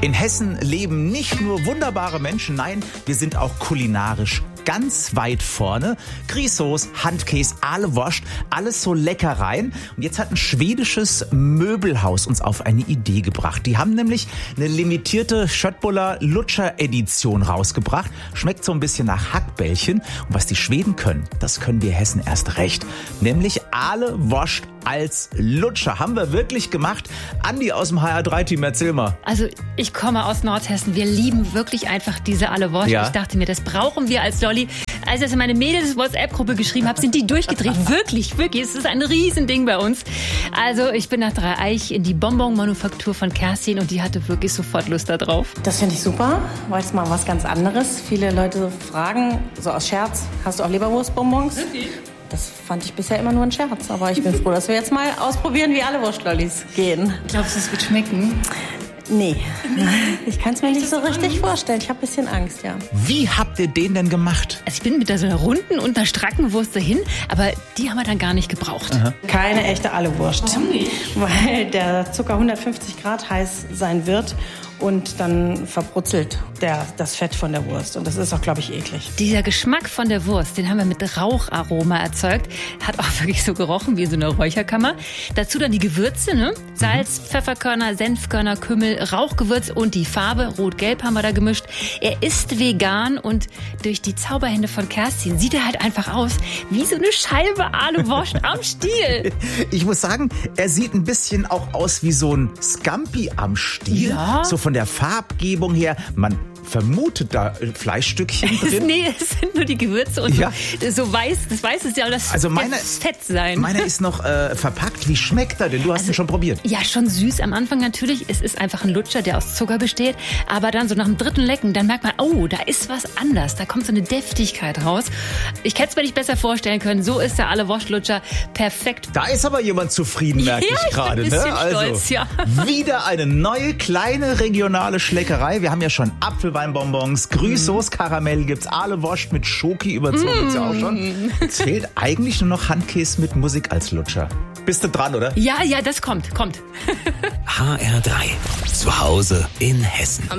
In Hessen leben nicht nur wunderbare Menschen, nein, wir sind auch kulinarisch ganz weit vorne. Grießsoße, Handkäse, Ahlewurst, alles so Leckereien. Und jetzt hat ein schwedisches Möbelhaus uns auf eine Idee gebracht. Die haben nämlich eine limitierte Schöttbuller Lutscher-Edition rausgebracht. Schmeckt so ein bisschen nach Hackbällchen. Und was die Schweden können, das können wir Hessen erst recht. Nämlich Ahlewurst als Lutscher. Haben wir wirklich gemacht. Andi aus dem HR3-Team, erzähl mal. Also ich komme aus Nordhessen. Wir lieben wirklich einfach diese Ahlewurst. Ja. Ich dachte mir, das brauchen wir als Lolli. Als ich das in meine Mädels-WhatsApp-Gruppe geschrieben habe, sind die durchgedreht. Wirklich, wirklich. Es ist ein Riesending bei uns. Also ich bin nach Dreieich in die Bonbon-Manufaktur von Kerstin und die hatte wirklich sofort Lust da drauf. Das finde ich super, weil es mal was ganz anderes. Viele Leute fragen, so aus Scherz, hast du auch Leberwurstbonbons? Okay. Das fand ich bisher immer nur ein Scherz. Aber ich bin froh, dass wir jetzt mal ausprobieren, wie alle Wurstlollis gehen. Glaubst du, es wird schmecken? Nee, ich kann es mir nicht so richtig vorstellen. Ich habe ein bisschen Angst, ja. Wie habt ihr den denn gemacht? Also ich bin mit so einer runden und einer stracken Wurst dahin, aber die haben wir dann gar nicht gebraucht. Aha. Keine echte Ahlewurst. Warum nicht? Weil der Zucker 150 Grad heiß sein wird und dann verbrutzelt das Fett von der Wurst. Und das ist auch, glaube ich, eklig. Dieser Geschmack von der Wurst, den haben wir mit Raucharoma erzeugt. Hat auch wirklich so gerochen wie in so einer Räucherkammer. Dazu dann die Gewürze, ne? Salz, Pfefferkörner, Senfkörner, Kümmel, Rauchgewürz und die Farbe. Rot-Gelb haben wir da gemischt. Er ist vegan und durch die Zauberhände von Kerstin sieht er halt einfach aus wie so eine Scheibe Ahlewurst am Stiel. Ich muss sagen, er sieht ein bisschen auch aus wie so ein Scampi am Stiel. Ja. So von der Farbgebung her. Man vermutet da Fleischstückchen drin. Nee, es sind nur die Gewürze und Ja. so weiß, das weiß es ja, das Also das Fett sein. Meiner ist noch verpackt. Wie schmeckt er denn? Du hast ihn schon probiert. Ja, schon süß am Anfang natürlich. Es ist einfach ein Lutscher, der aus Zucker besteht. Aber dann so nach dem dritten Lecken, dann merkt man, oh, da ist was anders. Da kommt so eine Deftigkeit raus. Ich hätte es mir nicht besser vorstellen können. So ist der Ahlewurst-Lutscher perfekt. Da ist aber jemand zufrieden, merke Ja, ich ich bin gerade. ein bisschen Ne? Also stolz, ja. wieder eine neue kleine regionale Schleckerei. Wir haben ja schon Apfelweinbonbons, Grüßsoße, Karamell gibt's, Ahlewurst mit Schoki überzogen gibt's ja auch schon. Zählt eigentlich nur noch Handkäse mit Musik als Lutscher. Bist du dran, oder? Ja, das kommt. HR3. Zu Hause in Hessen.